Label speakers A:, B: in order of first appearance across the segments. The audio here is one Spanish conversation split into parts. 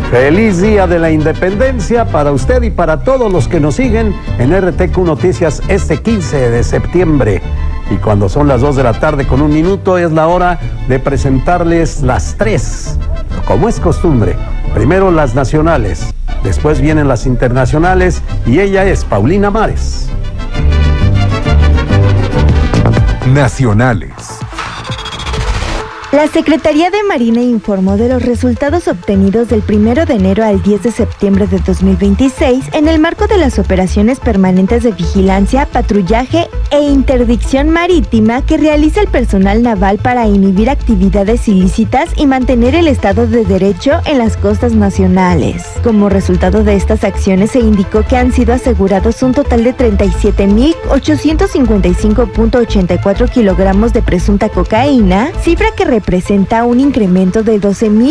A: Feliz Día de la Independencia para usted y para todos los que nos siguen en RTQ Noticias este 15 de septiembre. Y cuando son las 2 de la tarde con 1 minuto es la hora de presentarles las 3, como es costumbre. Primero las nacionales, después vienen las internacionales y ella es Paulina Mares.
B: Nacionales.
C: La Secretaría de Marina informó de los resultados obtenidos del 1 de enero al 10 de septiembre de 2026 en el marco de las operaciones permanentes de vigilancia, patrullaje e interdicción marítima que realiza el personal naval para inhibir actividades ilícitas y mantener el Estado de Derecho en las costas nacionales. Como resultado de estas acciones se indicó que han sido asegurados un total de 37.855.84 kilogramos de presunta cocaína, cifra que representa un incremento de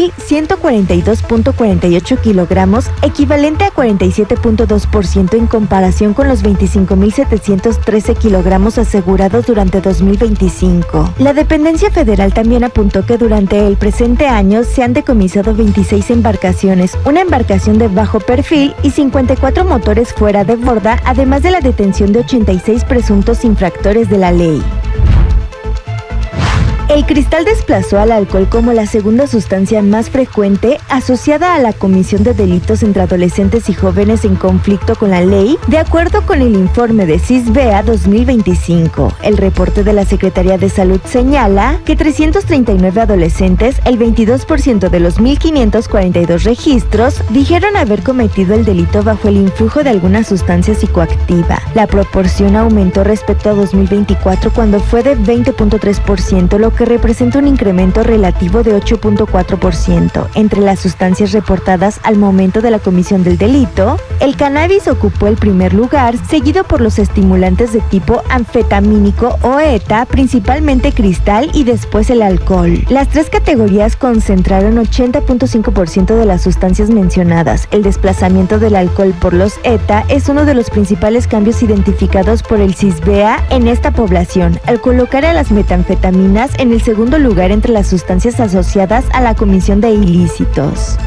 C: 12.142.48 kilogramos, equivalente a 47.2% en comparación con los 25.713 kilogramos asegurados durante 2025. La dependencia federal también apuntó que durante el presente año se han decomisado 26 embarcaciones, una embarcación de bajo perfil y 54 motores fuera de borda, además de la detención de 86 presuntos infractores de la ley. El cristal desplazó al alcohol como la segunda sustancia más frecuente asociada a la comisión de delitos entre adolescentes y jóvenes en conflicto con la ley, de acuerdo con el informe de CISBEA 2025. El reporte de la Secretaría de Salud señala que 339 adolescentes, el 22% de los 1.542 registros, dijeron haber cometido el delito bajo el influjo de alguna sustancia psicoactiva. La proporción aumentó respecto a 2024 cuando fue de 20.3%, lo que representa un incremento relativo de 8.4%. Entre las sustancias reportadas al momento de la comisión del delito, el cannabis ocupó el primer lugar, seguido por los estimulantes de tipo anfetamínico o ETA, principalmente cristal, y después el alcohol. Las tres categorías concentraron 80.5% de las sustancias mencionadas. El desplazamiento del alcohol por los ETA es uno de los principales cambios identificados por el CISBEA en esta población, al colocar a las metanfetaminas en el segundo lugar entre las sustancias asociadas a la comisión de ilícitos.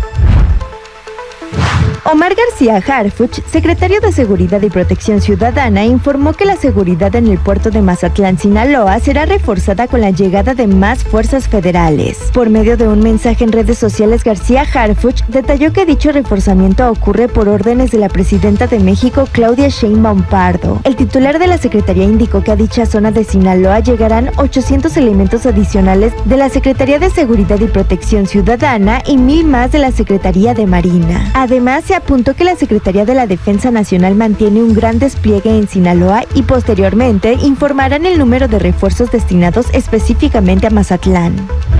C: Omar García Harfuch, secretario de Seguridad y Protección Ciudadana, informó que la seguridad en el puerto de Mazatlán, Sinaloa, será reforzada con la llegada de más fuerzas federales. Por medio de un mensaje en redes sociales, García Harfuch detalló que dicho reforzamiento ocurre por órdenes de la presidenta de México, Claudia Sheinbaum Pardo. El titular de la Secretaría indicó que a dicha zona de Sinaloa llegarán 800 elementos adicionales de la Secretaría de Seguridad y Protección Ciudadana y 1,000 más de la Secretaría de Marina. Además, se apuntó que la Secretaría de la Defensa Nacional mantiene un gran despliegue en Sinaloa y posteriormente informarán el número de refuerzos destinados específicamente a Mazatlán.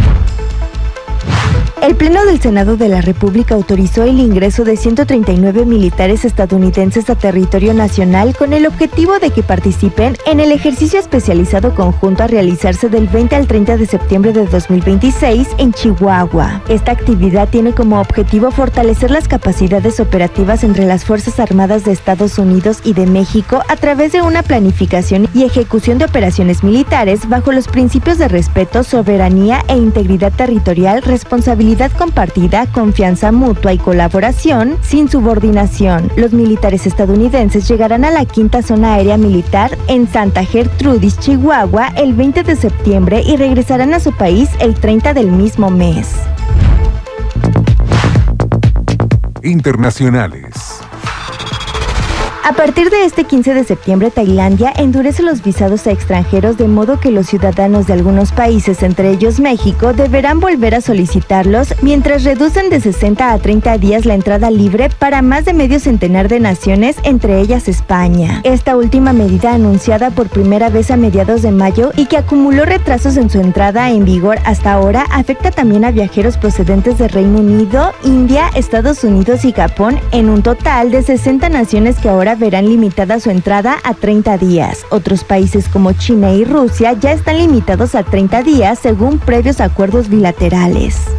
C: El Pleno del Senado de la República autorizó el ingreso de 139 militares estadounidenses a territorio nacional con el objetivo de que participen en el ejercicio especializado conjunto a realizarse del 20 al 30 de septiembre de 2026 en Chihuahua. Esta actividad tiene como objetivo fortalecer las capacidades operativas entre las Fuerzas Armadas de Estados Unidos y de México a través de una planificación y ejecución de operaciones militares bajo los principios de respeto, soberanía e integridad territorial, responsabilidad compartida, confianza mutua y colaboración sin subordinación. Los militares estadounidenses llegarán a la 5ª Zona Aérea Militar en Santa Gertrudis, Chihuahua, el 20 de septiembre y regresarán a su país el 30 del mismo mes.
B: Internacionales.
C: A partir de este 15 de septiembre, Tailandia endurece los visados a extranjeros de modo que los ciudadanos de algunos países, entre ellos México, deberán volver a solicitarlos, mientras reducen de 60 a 30 días la entrada libre para más de medio centenar de naciones, entre ellas España. Esta última medida, anunciada por primera vez a mediados de mayo y que acumuló retrasos en su entrada en vigor hasta ahora, afecta también a viajeros procedentes de Reino Unido, India, Estados Unidos y Japón, en un total de 60 naciones que ahora verán limitada su entrada a 30 días. Otros países como China y Rusia ya están limitados a 30 días según previos acuerdos bilaterales.